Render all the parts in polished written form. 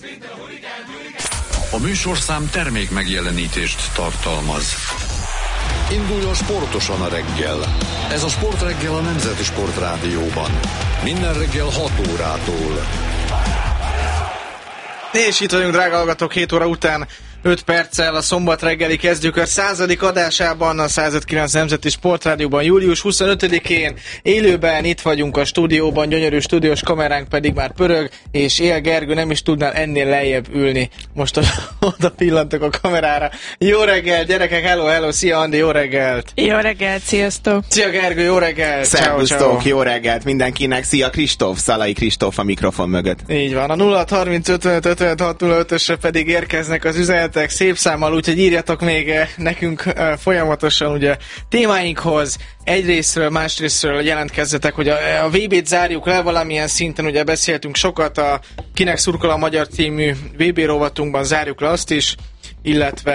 A műsorszám termék megjelenítést tartalmaz. Induljon sportosan a reggel. Ez a Sportreggel a Nemzeti Sportrádióban. Minden reggel 6 órától. És itt vagyunk, drága hallgatók, 7 óra után 5 perccel a szombat reggeli kezdőkör 100. adásában, a 105.9 Nemzeti Sportrádióban, július 25-én élőben itt vagyunk a stúdióban, gyönyörű stúdiós kameránk pedig már pörög, és Él Gergő nem is tudnál ennél lejjebb ülni. Most oda pillantok a kamerára. Jó reggelt, gyerekek, hello, szia Andi, jó reggelt! Jó reggelt, sziasztok! Szia Gergő, jó reggelt! Szervusztok, jó reggelt mindenkinek, szia Kristóf, Szalai Kristóf a mikrofon mögött. Így van, a 0630 ösre pedig érkeznek az üzenetek szép számmal, úgyhogy írjatok még nekünk folyamatosan ugye témáinkhoz. Egyrésztről, másrésztről jelentkezzetek, hogy a VB-t zárjuk le valamilyen szinten, ugye beszéltünk sokat, a Kinek szurkol a magyar című VB rovatunkban zárjuk le azt is, illetve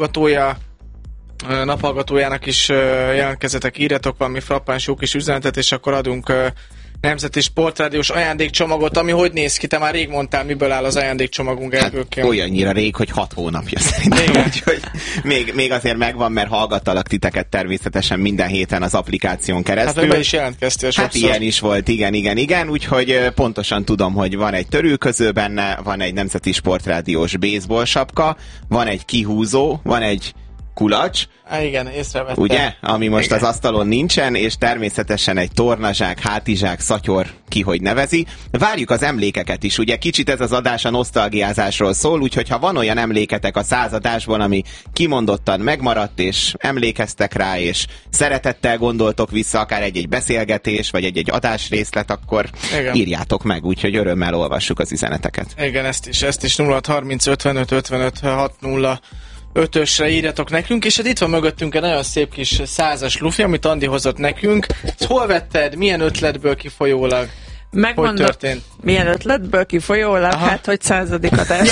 naphallgatójának is jelentkezzetek, írjatok valami frappáns jó kis üzenetet, és akkor adunk Nemzeti Sportrádiós ajándékcsomagot, ami hogy néz ki? Te már rég mondtál, miből áll az ajándékcsomagunk, Gergőkkel. Hát olyannyira rég, hogy 6 hónapja szerintem. Úgyhogy még azért megvan, mert hallgattalak titeket természetesen minden héten az applikáción keresztül. Hát be is jelentkeztél sokszor. Hát ilyen is volt, igen. Úgyhogy pontosan tudom, hogy van egy törülköző benne, van egy Nemzeti Sportrádiós baseball sapka, van egy kihúzó, van egy kulacs. Igen, észrevettem. Ugye? Ami most az asztalon nincsen, és természetesen egy tornazsák, hátizsák, szatyor, ki hogy nevezi. Várjuk az emlékeket is, ugye kicsit ez az adás a nosztalgiázásról szól, úgyhogy ha van olyan emléketek a 100 adásból, ami kimondottan megmaradt, és emlékeztek rá, és szeretettel gondoltok vissza, akár egy-egy beszélgetés, vagy egy-egy adásrészlet, akkor igen, írjátok meg, úgyhogy örömmel olvassuk az üzeneteket. Igen, ezt is 0630 55 55 60 5-ösre írjatok nekünk, és itt van mögöttünk egy nagyon szép kis 100-as lufi, amit Andi hozott nekünk. Ezt hol vetted? Milyen ötletből kifolyólag? Megmondom, hogy történt? Milyen ötletből kifolyólag? Aha. Hát, hogy 100. adás.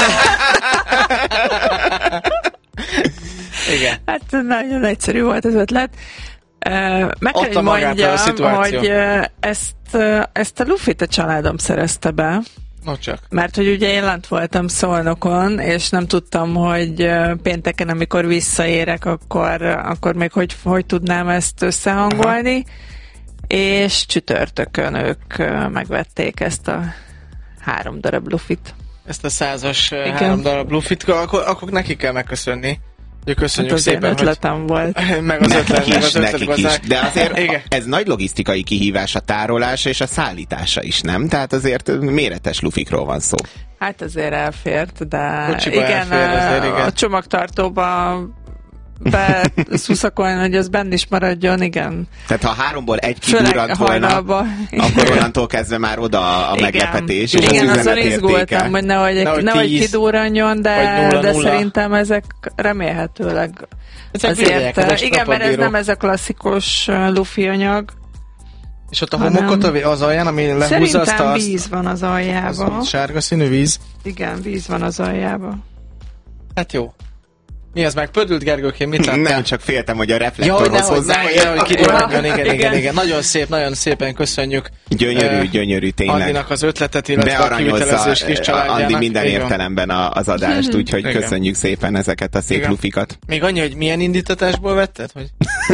Igen. Hát nagyon egyszerű volt az ötlet. Meg kell, hogy mondjam, hogy ezt a lufit a családom szerezte be. No csak. Mert hogy ugye én lent voltam Szolnokon, és nem tudtam, hogy pénteken, amikor visszaérek, akkor még hogy tudnám ezt összehangolni. Aha. És csütörtökön ők megvették ezt a 3 darab lufit. Ezt a 100-as 3 darab lufit, akkor neki kell megköszönni. Köszönjük hát szépen, ötletem volt. Meg az ötlet is. De azért ez nagy logisztikai kihívás a tárolás és a szállítása is, nem? Tehát azért méretes lufikról van szó. Hát azért elfért, de Kocsiba igen, elfér, a csomagtartóba beszuszakolni, hogy az benn is maradjon, igen. Tehát ha 3-ból egy kidurrant volna, akkor onnantól kezdve már oda a meglepetés. És igen, az azon izgultam, hogy nehogy kidurranjon, de szerintem ezek remélhetőleg azért, igen, mert ez nem ez a klasszikus lufi anyag. És ott a homokot az alján, ami lehúzza azt szerintem víz van az aljában. Sárga színű víz? Igen, víz van az aljában. Hát jó. Mi az, meg pördült, Gergőkén, mit láttál? Nem, csak féltem, hogy a reflektorhoz hozzáérjen. Igen. Nagyon szépen köszönjük. Gyönyörű, tényleg. Andinak az ötletet, illetve a kivitelezés kis családjának. Andi minden értelemben az adást, úgyhogy köszönjük szépen ezeket a szép lufikat. Még annyi, hogy milyen indítatásból vetted? Hogy...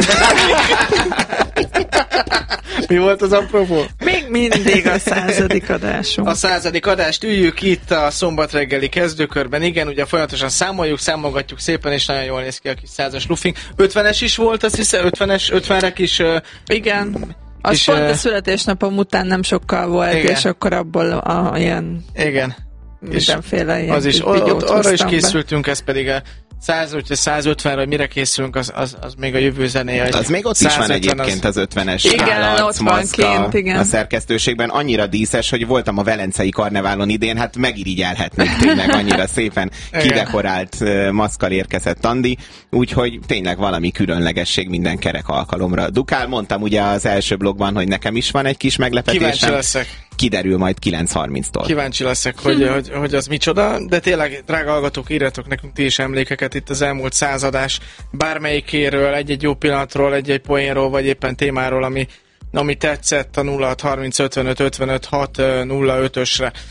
Mi volt az apropó? Még mindig a 100. adásunk. A 100. adást üljük itt a szombat reggeli kezdőkörben. Igen, ugye folyamatosan számolgatjuk szépen, és nagyon jól néz ki a kis 100-as lufink. 50-es is volt, azt hiszem, 50-re kis... Igen. Az pont a születésnapom után nem sokkal volt, igen, és akkor abból ilyen... Igen. Mindenféle ilyen az is, arra is készültünk, ez pedig a 100, hogyha 150-re, hogy mire készülünk, az még a jövő zenéje. Az még ott is van egyébként az 50-es állarcmaszka a szerkesztőségben. Annyira díszes, hogy voltam a Velencei Karneválon idén, hát megirigyelhetnék tényleg, annyira szépen kidekorált maszkkal érkezett Andi, úgyhogy tényleg valami különlegesség minden kerek alkalomra. Dukál, mondtam ugye az első blogban, hogy nekem is van egy kis meglepetésem. Kíváncsi leszek. Kiderül majd 9:30-tól. Kíváncsi leszek, hogy az micsoda, de tényleg, drága hallgatók, írjatok nekünk ti is emlékeket itt az elmúlt 100 adás bármelyikéről, egy-egy jó pillanatról, egy-egy poénról, vagy éppen témáról, ami tetszett a 0630 55 55 605-ösre.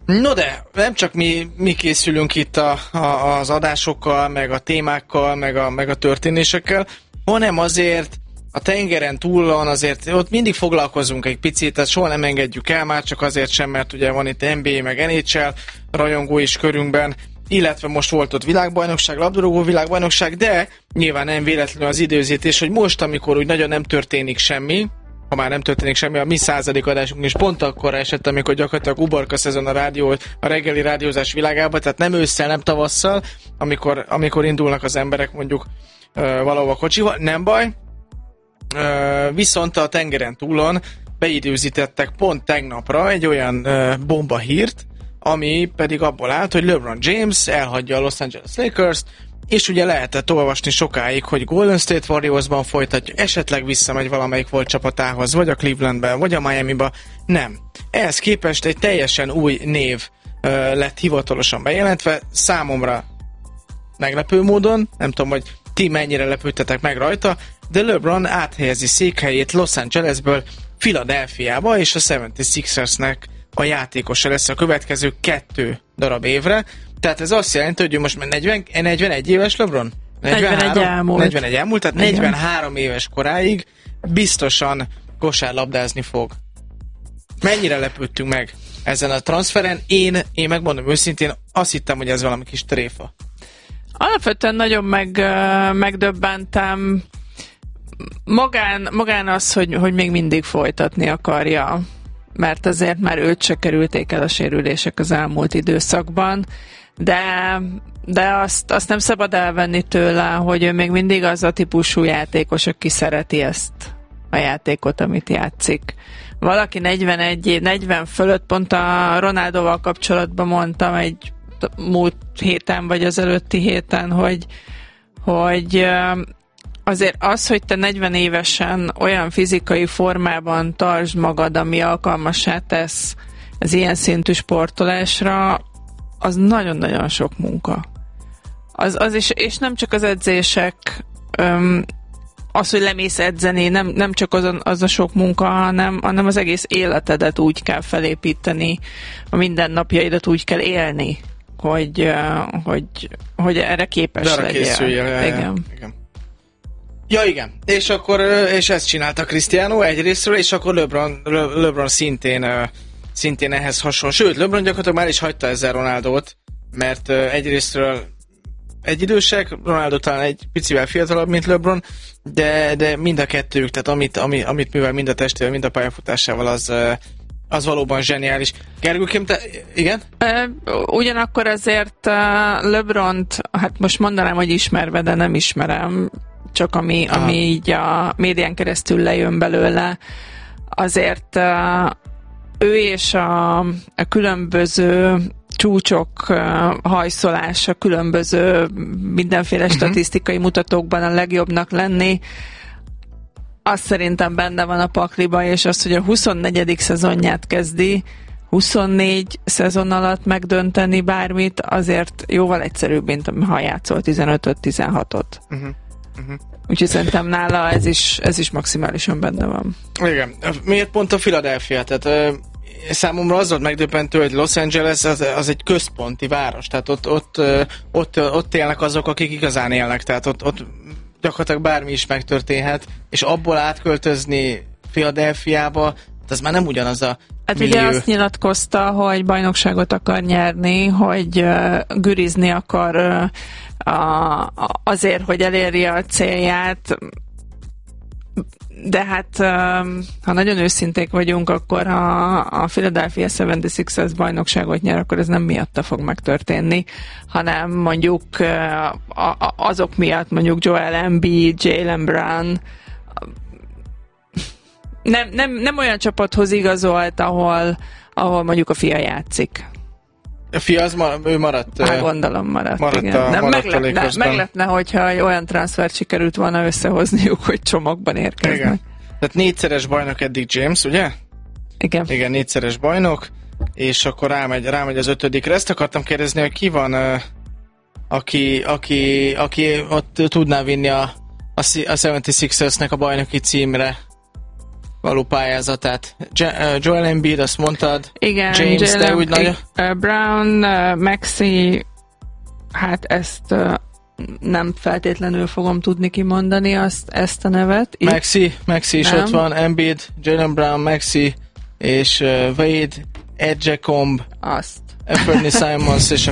No de, nem csak mi készülünk itt az adásokkal, meg a témákkal, meg a történésekkel, hanem azért a tengeren túlon azért ott mindig foglalkozunk egy picit, tehát soha nem engedjük el, már csak azért sem, mert ugye van itt NBA meg NHL rajongó is körünkben, illetve most volt ott világbajnokság, labdarúgó világbajnokság, de nyilván nem véletlenül az időzítés, hogy most, amikor úgy nagyon nem történik semmi, ha már nem történik semmi, a mi 100. adásunk is pont akkor esett, amikor gyakorlatilag uborka szezon a reggeli rádiózás világában, tehát nem ősszel, nem tavasszal, amikor indulnak az emberek mondjuk valahova kocsival, nem baj. Viszont a tengeren túlon beidőzítettek pont tegnapra egy olyan bomba hírt, ami pedig abból állt, hogy LeBron James elhagyja a Los Angeles Lakers-t, és ugye lehetett olvasni sokáig, hogy Golden State Warriorsban folytatja, esetleg visszamegy valamelyik volt csapatához, vagy a Clevelandben, vagy a Miamiba. Nem. Ehhez képest egy teljesen új név lett hivatalosan bejelentve, számomra meglepő módon, nem tudom, hogy ti mennyire lepődtetek meg rajta, de LeBron áthelyezi székhelyét Los Angelesből Philadelphiába, és a 76ersnek a játékosa lesz a következő 2 darab évre. Tehát ez azt jelenti, hogy ő most már 41 éves LeBron? 41 elmúlt, tehát 43 éves koráig biztosan kosárlabdázni fog. Mennyire lepődtünk meg ezen a transferen? Én megmondom őszintén, azt hittem, hogy ez valami kis tréfa. Alapvetően nagyon megdöbbentem magán az, hogy még mindig folytatni akarja, mert azért már őt se kerülték el a sérülések az elmúlt időszakban, de azt nem szabad elvenni tőle, hogy ő még mindig az a típusú játékos, aki szereti ezt a játékot, amit játszik. Valaki 41 év, 40 fölött, pont a Ronaldoval kapcsolatban mondtam egy múlt héten, vagy az előtti héten, hogy azért az, hogy te 40 évesen olyan fizikai formában tartsd magad, ami alkalmassá tesz az ilyen szintű sportolásra, az nagyon-nagyon sok munka. Az is, és nem csak az edzések, az, hogy lemész edzeni, nem csak az a sok munka, hanem az egész életedet úgy kell felépíteni, a mindennapjaidat úgy kell élni, hogy erre képes legyél. Igen. Ja, igen. És akkor és ezt csinálta Cristiano egyrésztről, és akkor LeBron szintén ehhez hasonló. Sőt, LeBron gyakorlatilag már is hagyta ezzel Ronaldót, mert egyrésztről egyidősek, Ronaldo talán egy picivel fiatalabb, mint LeBron, de mind a kettőjük, tehát amit művel mind a testével, mind a pályafutásával, az valóban zseniális. Gergőkém, te... Igen? Ugyanakkor azért LeBront, hát most mondanám, hogy ismerve, de nem ismerem, csak ami így a médián keresztül lejön belőle, azért ő és a különböző csúcsok hajszolása, különböző mindenféle statisztikai mutatókban a legjobbnak lenni, az szerintem benne van a pakliba, és az, hogy a 24. szezonját kezdi, 24 szezon alatt megdönteni bármit, azért jóval egyszerűbb, mint ha játszol 15-16-ot. Úgyhogy szerintem nála ez is maximálisan benne van. Igen. Miért pont a Philadelphia? Tehát számomra az volt megdöbbentő, hogy Los Angeles az egy központi város, tehát ott élnek azok, akik igazán élnek, tehát ott gyakorlatilag bármi is megtörténhet, és abból átköltözni Philadelphiába, az már nem ugyanaz a hát millió. Ugye azt nyilatkozta, hogy bajnokságot akar nyerni, hogy gürizni akar azért, hogy elérje a célját, de hát ha nagyon őszinték vagyunk, akkor ha a Philadelphia 76ers bajnokságot nyer, akkor ez nem miatta fog megtörténni, hanem mondjuk azok miatt, mondjuk Joel Embiid, Jaylen Brown nem olyan csapathoz igazolt, ahol mondjuk a fia játszik. A fia ő maradt. Gondolom maradt igen. Meglepne, hogyha olyan transfert sikerült volna összehozniuk, hogy csomagban érkeznek. Igen. Tehát 4-szeres bajnok eddig James, ugye? Igen. Igen, 4-szeres bajnok, és akkor rámegy az 5-re. Ezt akartam kérdezni, hogy ki van, aki ott tudná vinni a 76ersnek a bajnoki címre. való pályázatát. Joel Embiid, azt mondtad. Igen, James, de úgy nagyon... Brown, Maxey, hát ezt nem feltétlenül fogom tudni kimondani ezt a nevet. Maxey is ott van, Embiid, Jaylen Brown, Maxey és Wade, Edgecombe, Anthony Simons, és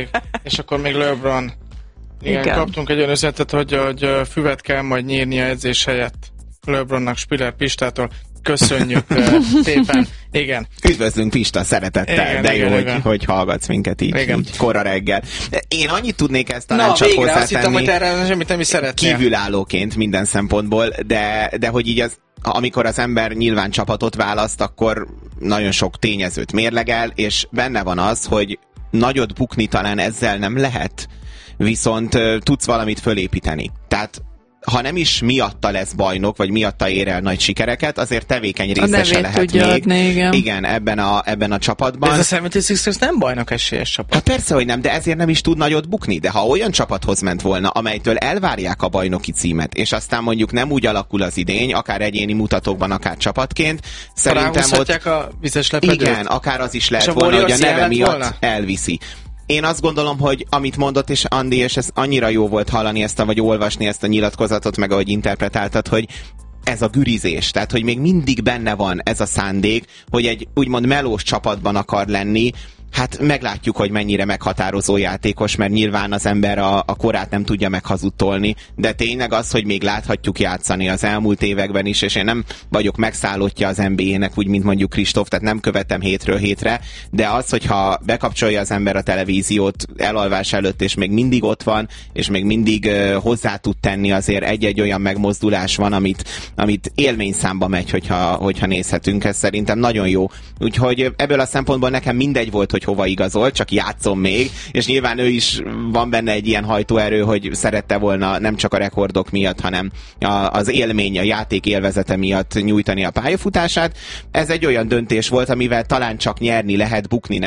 akkor még LeBron. Igen, kaptunk egy olyan üzenetet, hogy füvet kell majd nyírni a edzés helyett LeBronnak Spiller Pistától. Köszönjük szépen. Igen. Üdvözlünk Pista, szeretettel, igen, de jó, hogy hallgatsz minket így kora reggel. Én annyit tudnék ezt talán csak hozzátenni. Azt hittem, hogy erre semmit nem is szeretnél. Kívülállóként minden szempontból, de hogy így amikor az ember nyilván csapatot választ, akkor nagyon sok tényezőt mérlegel, és benne van az, hogy nagyot bukni talán ezzel nem lehet, viszont tudsz valamit fölépíteni. Tehát ha nem is miatta lesz bajnok, vagy miatta ér el nagy sikereket, azért tevékeny részese lehet még. Adni, igen, ebben a csapatban. De ez a 76ers nem bajnok esélyes csapat. Hát persze, hogy nem, de ezért nem is tud nagyot bukni. De ha olyan csapathoz ment volna, amelytől elvárják a bajnoki címet, és aztán mondjuk nem úgy alakul az idény, akár egyéni mutatókban, akár csapatként, szerintem ott... a vizes lepedőt. Igen, akár az is lehet volna, hogy a neve miatt elviszi. Én azt gondolom, hogy amit mondott, és Andi, és ez annyira jó volt hallani vagy olvasni ezt a nyilatkozatot, meg ahogy interpretáltad, hogy ez a gürizés, tehát hogy még mindig benne van ez a szándék, hogy egy úgymond melós csapatban akar lenni. Hát meglátjuk, hogy mennyire meghatározó játékos, mert nyilván az ember a korát nem tudja meghazudtolni, de tényleg az, hogy még láthatjuk játszani az elmúlt években is, és én nem vagyok megszállottja az NBA-nek, úgy, mint mondjuk Kristóf, tehát nem követem hétről hétre, de az, hogyha bekapcsolja az ember a televíziót elalvás előtt, és még mindig ott van, és még mindig hozzá tud tenni, azért egy-egy olyan megmozdulás van, amit élményszámba megy, hogyha nézhetünk, ez szerintem nagyon jó. Úgyhogy ebből a szempontból nekem mindegy volt, hogy hova igazol, csak játszom még, és nyilván ő is van benne egy ilyen hajtóerő, hogy szerette volna nem csak a rekordok miatt, hanem az élmény, a játék élvezete miatt nyújtani a pályafutását. Ez egy olyan döntés volt, amivel talán csak nyerni lehet, bukni nem.